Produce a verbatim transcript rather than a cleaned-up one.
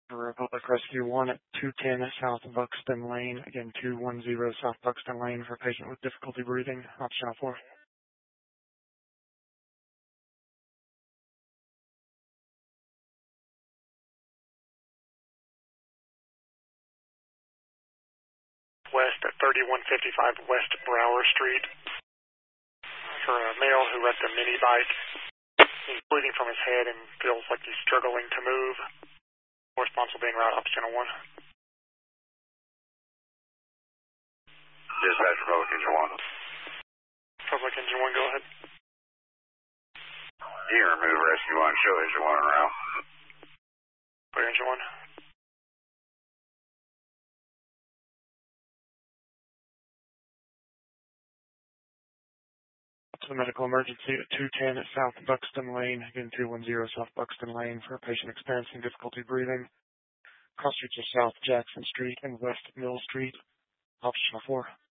Republic Rescue one at two ten South Buxton Lane. Again, two one zero South Buxton Lane for a patient with difficulty breathing. Option four. West at thirty-one fifty-five West Brower Street for a male who wrecked a mini bike. He's bleeding from his head and feels like he's struggling to move. Responsible being route option one. Dispatch Republic Engine one. Republic Engine one, go ahead. You can remove Rescue one, show Engine one around. Clear Engine one. To the medical emergency at two ten at South Buxton Lane. Again, two one zero South Buxton Lane for a patient experiencing difficulty breathing. Cross streets are South Jackson Street and West Mill Street. Option four.